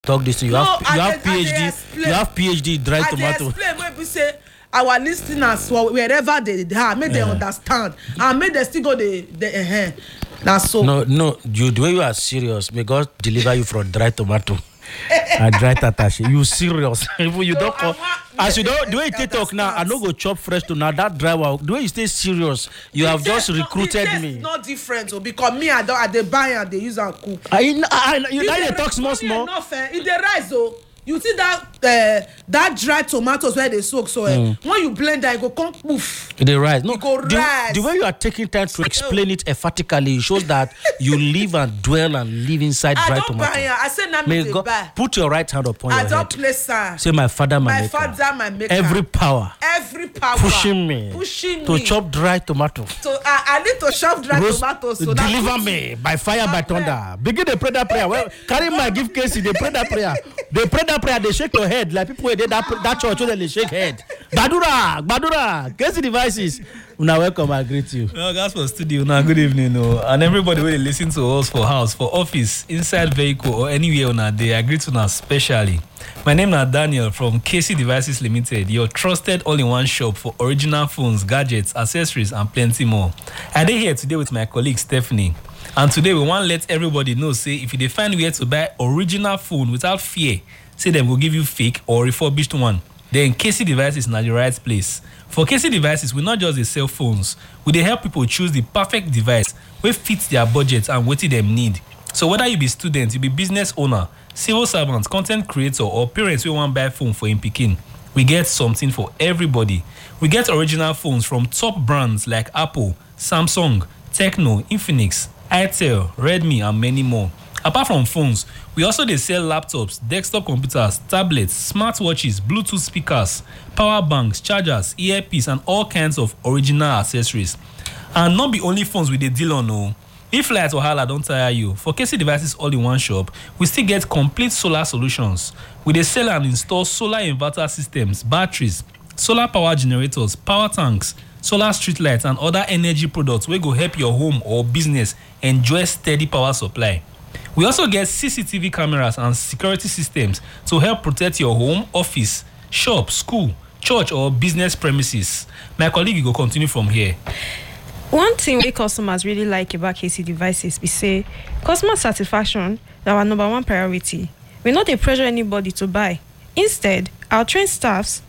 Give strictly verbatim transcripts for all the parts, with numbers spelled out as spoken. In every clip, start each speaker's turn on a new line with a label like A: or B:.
A: talk this thing. You
B: no,
A: have you
B: I
A: have
B: dey- I dey
A: PhD.
B: explain.
A: You have PhD dry
B: I dey
A: tomato.
B: explain wey be say our listeners for wherever they dey are make
A: Yeah.
B: dem understand and make dem still go dey dey uh, na so.
A: No, no, you the way you are serious, may God deliver you from dry tomato and dry tatashe. You serious? Even you
B: No,
A: don't call,
B: I want-
A: as you don't the way you
B: I
A: take talk now, I
B: understand.
A: no go chop fresh to now that dry one. The way you stay serious, you have just
B: The taste no-
A: recruited
B: the taste
A: me.
B: not different o because me I don I dey buy am dey use am cook.
A: I, I, I, you
B: If
A: now
B: the
A: dey talk small
B: funny
A: small.
B: enough eh e dey rise o you see that uh, that dry tomatoes wey dey soak so eh
A: Mm.
B: when you blend am e go come poof.
A: They rise. No,
B: You go
A: the,
B: rise.
A: the way you are taking time to explain it emphatically shows that you live and dwell and live inside
B: I
A: dry
B: don
A: tomato.
B: buy am I say na me
A: May
B: dey
A: God
B: buy.
A: put your right hand upon
B: I
A: your
B: don
A: head.
B: place am.
A: Say, my father, my,
B: My
A: maker.
B: father my maker.
A: Every power
B: every power
A: pushing me
B: pushing
A: to
B: me
A: chop dry tomato.
B: so I, I need to chop dry
A: Roast-
B: tomatoes so that
A: deliver
B: put-
A: me by fire, by
B: Amen.
A: thunder. Begin the pray that prayer. Well, carry my gift case. They pray that prayer. They pray that prayer. They shake your head like people who did that that church where they shake head. Badura, Badura, Casey devices. Una welcome. I greet you.
C: Well, guys for studio now, good evening, oh. And everybody will listen to us for house, for office, inside vehicle, or anywhere on a day. I greet you now specially. My name is Daniel from K C Devices Limited, your trusted all-in-one shop for original phones, gadgets, accessories, and plenty more. I dey here today with my colleague Stephanie, and today we want to let everybody know, say, if you dey find where to buy original phone without fear, say them will give you fake or refurbished one, then K C Devices is not the right place. For K C Devices, we not just dey sell phones, we dey help people choose the perfect device wey fits their budget and wetin dem need. So whether you be student, you be business owner, civil servant, content creator, or parents wey wan buy phone for im pikin, we get something for everybody. We get original phones from top brands like Apple, Samsung, Tecno, Infinix, Itel, Redmi, and many more. Apart from phones, we also dey sell laptops, desktop computers, tablets, smartwatches, Bluetooth speakers, power banks, chargers, earpiece, and all kinds of original accessories. And not be only phones we dey deal on o. If light wahala don tire you, for K C Devices all-in-one shop, we still get complete solar solutions. We dey sell and install solar inverter systems, batteries, solar power generators, power tanks, solar street lights, and other energy products wey go help your home or business enjoy steady power supply. We also get C C T V cameras and security systems to help protect your home, office, shop, school, church, or business premises. My colleague go continue from here.
D: One thing we customers really like about K C Devices be say customer satisfaction na our number one priority. We no dey pressure anybody to buy. Instead, our trained staffs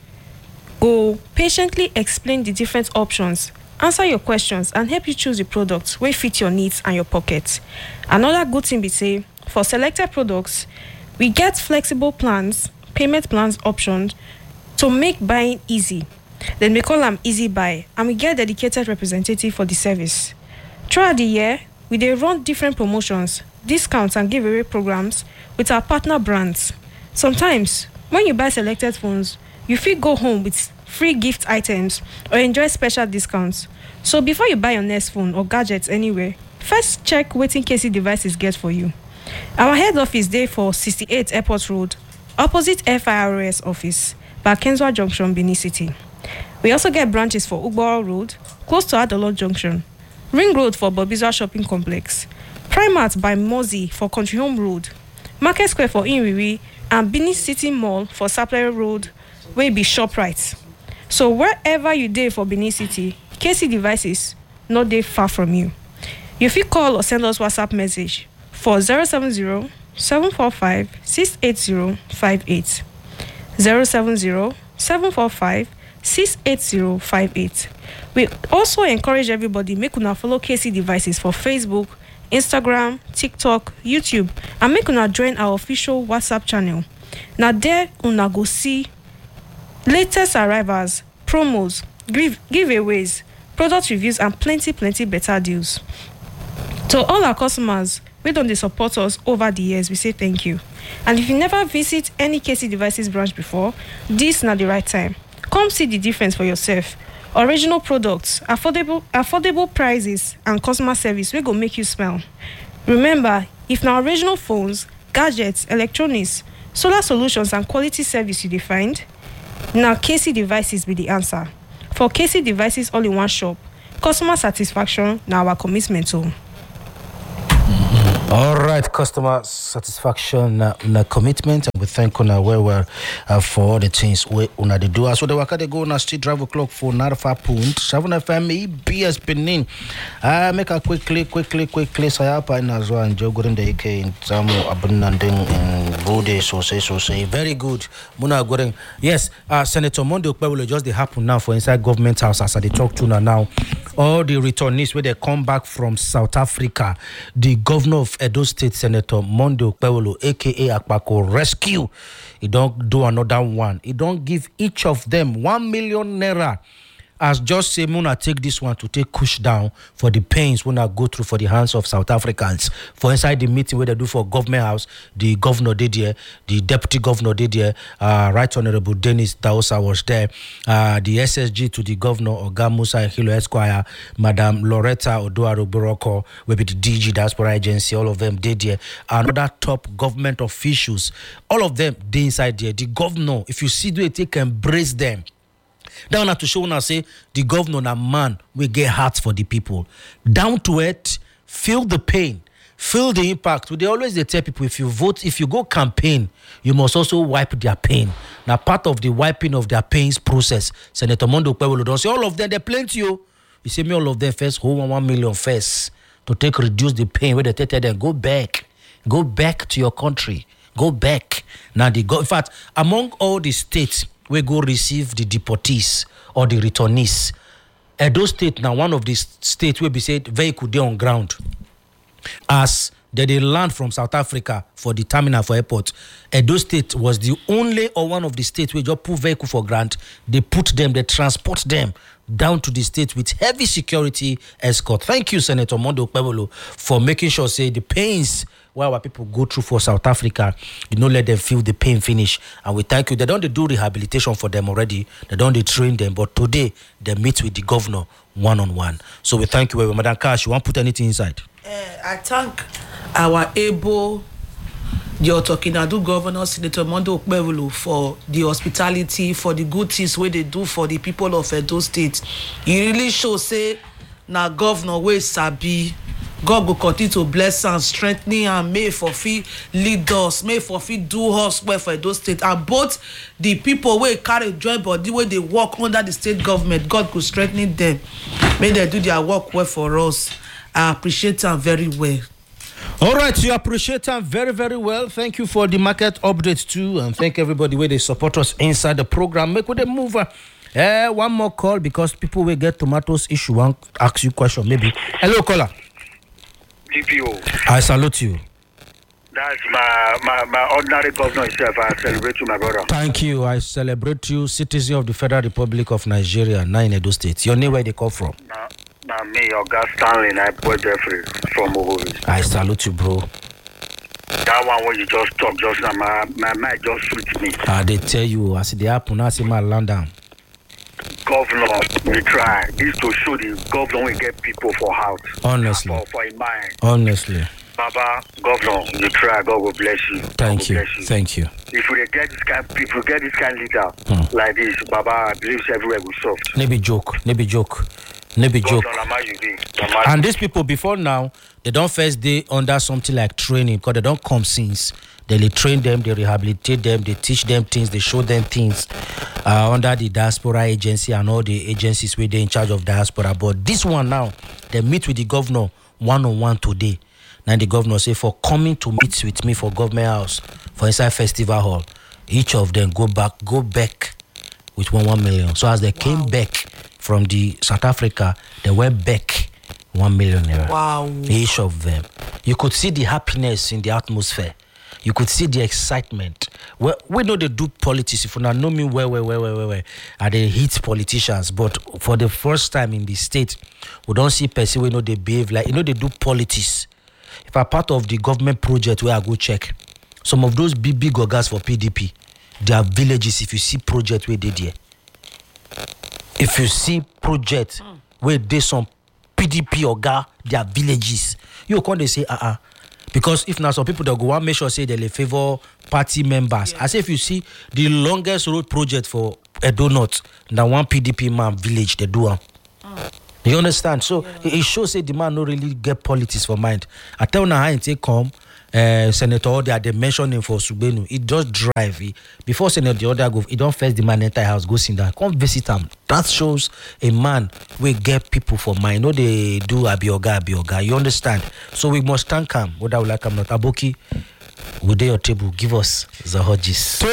D: go patiently explain the different options, answer your questions, and help you choose the product wey fit your needs and your pocket. Another good thing be say for selected products, we get flexible plans, payment plans options to make buying easy. Then we call them Easy Buy, and we get dedicated representative for the service. Throughout the year, we dey run different promotions, discounts, and giveaway programs with our partner brands. Sometimes, when you buy selected phones, you fit go home with free gift items or enjoy special discounts. So before you buy your next phone or gadgets anywhere, first check wetin K C Devices get for you. Our head office dey for sixty-eight Airport Road, opposite F I R S office, Bakenzwa Junction, Benin City. We also get branches for Ugboro Road, close to Adolo Junction, Ring Road for Bobizwa Shopping Complex, Primark by Mozi for Country Home Road, Market Square for Inriri, and Benin City Mall for Sapele Road, wey be ShopRite. So wherever you dey for Benin City, K C Devices no dey far from you. You fit call or send us WhatsApp message for zero seven zero, seven four five, six eight zero five eight, zero seven zero, seven four five, six eight zero five eight. We also encourage everybody make una follow K C Devices for Facebook, Instagram, TikTok, YouTube, and make una join our official WhatsApp channel. Na there una go see latest arrivals, promos, give giveaways, product reviews, and plenty plenty better deals. To all our customers wey don dey support us over the years, we say thank you. And if you never visit any K C Devices branch before, this na the right time. Come see the difference for yourself. Original products, affordable affordable prices, and customer service wey go make you smile. Remember, if na original phones, gadgets, electronics, solar solutions, and quality service you dey find, na K C Devices be the answer. For K C Devices all-in-one shop, customer satisfaction na our commitment o.
A: All right, customer satisfaction, uh, una commitment, and we thank una well well uh, for all the things we una they do. So the waka they go on a street drive o'clock for Narfa Punt, seven F M E B S Benin. Uh, make a quickly, quickly, quickly. Sayapa in as well and Joe Gordon the A K in Samu Abunanding in Bode, so say, so say. Very good. Muna Gordon. Yes, uh, Senator Monday Okpebholo just they happen now for inside government house as they talk to now. All the returnees where they come back from South Africa, the governor of Edo State, Senator Monday Okpebholo, aka Akpako, rescue. He don't do another one. He don't give each of them one million naira. As just say, Muna take this one to take push down for the pains when I go through for the hands of South Africans. For inside the meeting where they do for government house, the governor did here, the deputy governor did here, uh, Right Honorable Dennis Daosa was there, uh, the S S G to the governor, Oga Musa Hilo Esquire, Madam Loretta Oduaro Boroko, will be the D G Diaspora Agency, all of them did here. Another top government officials, all of them did inside there. The governor, if you see the way they can embrace them. Down have to show now say the governor and man will get heart for the people. Down to it, feel the pain, feel the impact. They always they tell people if you vote, if you go campaign, you must also wipe their pain. Now part of the wiping of their pains process, Senator Monday Okpebholo don't say all of them they plenty you. You say me all of them first, hold on one million first to take reduce the pain where they tell them go back, go back to your country, go back. Now they go. In fact, among all the states. We go receive the deportees or the returnees. Edo State now one of the states where we said vehicle there on ground. As they, they land from South Africa for the terminal for airport, Edo State was the only or one of the states where just put vehicle for grant. They put them, they transport them down to the state with heavy security escort. Thank you, Senator Monday Okpebholo, for making sure say the pains while our people go through for South Africa, you know, let them feel the pain finish. And we thank you. They don't do rehabilitation for them already. They don't they train them. But today, they meet with the governor one-on-one. So we thank you. Madam Cash, you want to put anything inside?
B: Uh, I thank our able, the Otokinadu governor, Senator Monday Okpebholo, for the hospitality, for the good things where they do for the people of Edo State. He really shows, say, now governor wey sabi. God will continue to bless and strengthen and may for fee lead us, may for fee do us well for those states. And both the people where carry joint body where they work under the state government, God could strengthen them. May they do their work well for us. I appreciate them very well.
A: All right, you appreciate them very, very well. Thank you for the market update too, and thank everybody where they support us inside the program. Make with a mover. Uh, one more call because people will get tomatoes issue. One ask you question maybe. Hello, caller.
E: G P O.
A: I salute you.
E: That's my, my, my ordinary governor itself. I celebrate you, my brother.
A: Thank you. I celebrate you, citizen of the Federal Republic of Nigeria, now in Edo State. Your name, where they come from?
E: Now, now me, Oga Stanley, I boy Jeffrey from Ogovi.
A: I salute you, bro.
E: That one when you just talk, just now, my, my mind just sweet me.
A: Ah, they tell you, I see the happen, I see my land down.
E: Governor, we try. This to show the governor we get people for house.
A: Honestly.
E: For, for a mind.
A: Honestly.
E: Baba, governor, you try. God will bless you.
A: Thank you.
E: Bless you.
A: Thank you.
E: If we get this kind, if we get this kind leader
A: hmm.
E: like this, Baba, I believe everywhere will soft.
A: Maybe joke. Maybe joke. Maybe joke. And these people before now, they don't first day under something like training because they don't come since. They train them, they rehabilitate them, they teach them things, they show them things uh, under the diaspora agency and all the agencies where they're in charge of diaspora. But this one now, they meet with the governor one-on-one today. Now the governor say for coming to meet with me for government house, for inside festival hall, each of them go back, go back with one one million. So as they wow. came back from the South Africa, they went back one million naira.
B: Wow.
A: Each of them. You could see the happiness in the atmosphere. You could see the excitement. Well, we know they do politics. If you not know me well, well, well, well, well, well, and they hit politicians. But for the first time in the state, we don't see person we know they behave like, you know, they do politics. If I'm part of the government project where I go check, some of those big, big organs for P D P, their villages, if you see project where they there. If you see project where there's some P D P organ, their villages, you can't they say, uh-uh. Because if now some people that go want make sure say they favor party members. Yeah. As if you see the longest road project for Edo North, now one P D P man village they do. Uh. You understand? So yeah. it shows say the man no really get politics for mind. I tell you how it take come. Uh, Senator Odia, they mentioned him for Subenu. He just drive. He, before Senator Odia go, he don't first the man enter house, go sit down, come visit him. That shows a man will get people for mind. No, they do abioga, abioga. You understand? So we must thank him. Whether we like him not. Aboki, we day your table. Give us the hodges.
F: So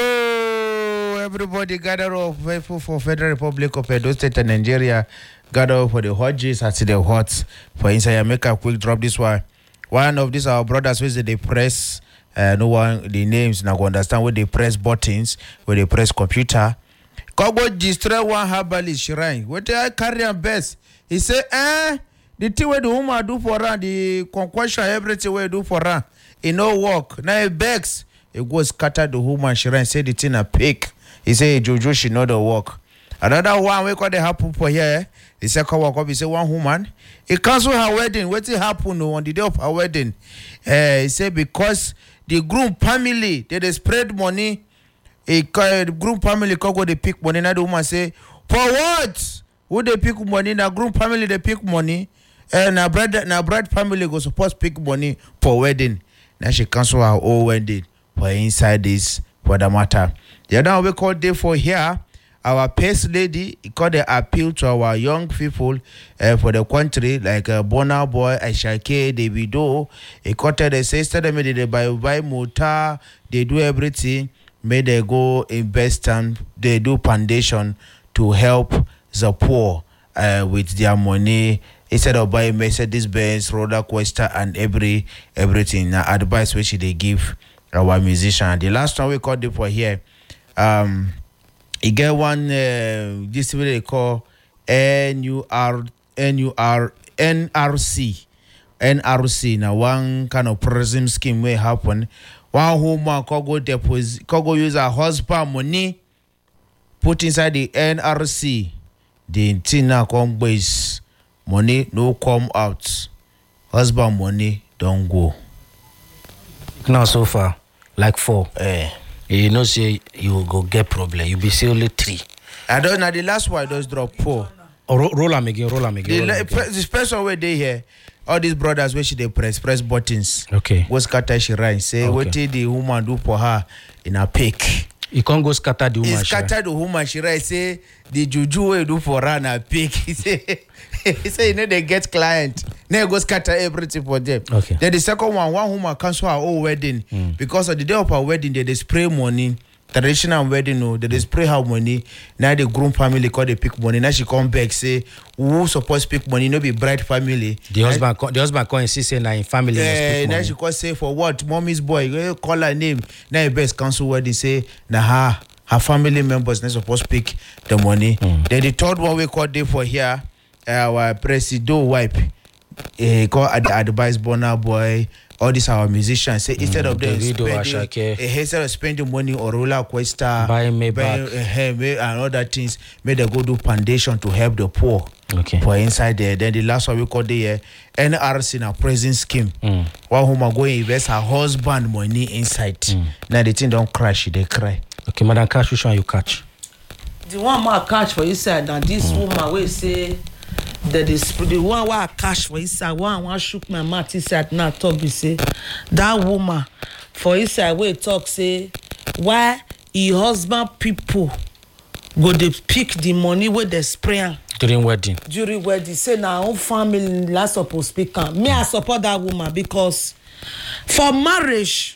F: everybody gather up faithful for Federal Republic of Edo State and Nigeria. Gather up for the hodges at the hot. For inside, I make a quick drop this one. One of these our brothers with the press, uh, no one the names now go understand where they press buttons, where they press computer. Kogo destroy one herbalist shrine. What they carry on best? He say, eh, the thing where the woman do for her, the concoction, everything where do for her, it no work. Now it begs, it goes scatter the woman shrine. Say the thing a pick. He say Jojo she know the work. Another one we call the happen for here. The second one come, he say one woman. He cancel her wedding. What it happen on the day of her wedding? Uh, he say because the groom family they, they spread money. He call, the groom family can go they pick money. Now the woman say for what? Who they pick money? Now groom family they pick money. And now bride now bride family go supposed pick money for wedding. Now she cancel her own wedding for inside this for the matter. The other one we call day for here. Our first lady got the appeal to our young people uh, for the country, like uh, Burna Boy, Ashake, Davido. He got the sister, they made they buy buy motor, they do everything. May they go invest and they do foundation to help the poor uh, with their money instead of buying Mercedes Benz, roller coaster, and every everything. Now, advice which they give our musician. The last one we got it for here. Um. You get one, uh, this way they call N U R, N U R, N R C. N R C, now one kind of prison scheme may happen. One woman can go deposit, can go use her husband money, put inside the N R C. The thing now come base, money no come out. Husband money don't go.
A: Now so far, like four.
F: Eh.
A: You know, say you go get problem. You be say only three.
F: I don't know. The last one just drop four.
A: Oh, ro- roll them again, roll them again.
F: The, the, the person where they here, all these brothers where she they press press buttons.
A: Okay.
F: Go scatter she right. Say okay. What did the woman do for her in a pick?
A: You can't go scatter the woman.
F: He scatter the woman she right. Say the juju will do for her in a pick. He say he say you know they get client. Now go scatter everything for them.
A: Okay.
F: Then the second one, one woman cancel her whole wedding mm. because of the day of her wedding they, they spray money. Traditional wedding, no, they, they spray her money. Now the groom family call they pick money. Now she come back say who supposed to pick money? No be bride family.
A: The husband, now, the husband call insist say na in family.
F: Uh, now she call say for what? Mommy's boy. Call her name. Now the best cancel wedding say na her her family members not supposed to pick the money. Mm. Then the third one we call day for here. Our presido wipe. He call ad- advice Burna Boy. All these our musicians say instead mm, of them spending, uh, instead of spending money or roller coaster,
A: buy me
F: buy, uh, and other things, may they go do foundation to help the poor.
A: Okay.
F: For inside there, then the last one we call the uh, N R C, a prison scheme.
A: Mm.
F: One woman go invest her husband money inside. Mm. Now the thing don't crash, they cry.
A: Okay, Madam Cash, which one you catch?
B: The one more catch for inside now. This mm. woman will say. The, the, the one where I cash for inside, one one shook my mouth inside now talk be say that woman for inside where talk say why her husband people go they pick the money where they spray am
A: during wedding.
B: During wedding, say na own family last supposed speak am. Me I support that woman because for marriage